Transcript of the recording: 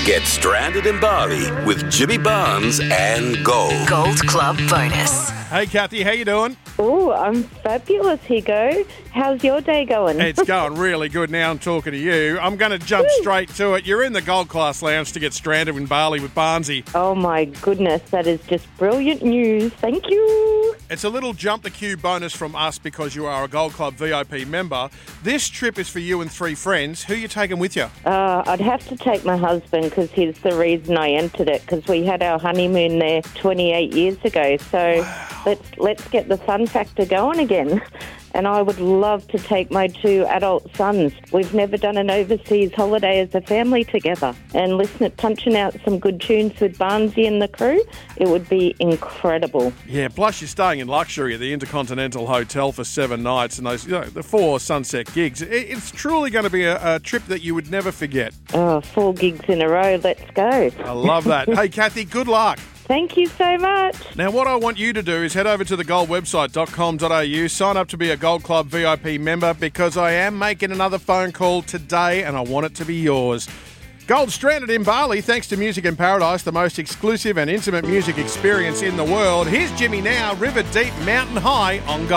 Get stranded in Bali with Jimmy Barnes and Gold. Gold Club bonus. Hey, Kathy, how you doing? Oh, I'm fabulous, Higo. How's your day going? It's going really good now I'm talking to you. I'm going to jump straight to it. You're in the Gold Class Lounge to get stranded in Bali with Barnesy. Oh, my goodness. That is just brilliant news. Thank you. It's a little jump the queue bonus from us because you are a Gold Club VIP member. This trip is for you and 3 friends. Who are you taking with you? I'd have to take my husband because he's the reason I entered it, because we had our honeymoon there 28 years ago. So let's get the fun factor going again. And I would love to take my 2 adult sons. We've never done an overseas holiday as a family together. And listen, punching out some good tunes with Barnesy and the crew, it would be incredible. Yeah, plus you're staying in luxury at the Intercontinental Hotel for 7 nights and those, the 4 sunset gigs. It's truly going to be a trip that you would never forget. Oh, 4 gigs in a row. Let's go. I love that. Hey, Kathy, good luck. Thank you so much. Now, what I want you to do is head over to thegoldwebsite.com.au, sign up to be a Gold Club VIP member because I am making another phone call today and I want it to be yours. Gold stranded in Bali thanks to Music in Paradise, the most exclusive and intimate music experience in the world. Here's Jimmy now, River Deep, Mountain High on Gold.